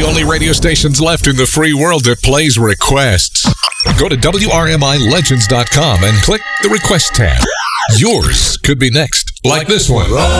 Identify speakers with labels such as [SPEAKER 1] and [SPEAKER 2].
[SPEAKER 1] only radio stations left in the free world that plays requests. Go to WRMILegends.com and click the Request tab. Yours could be next, like this one.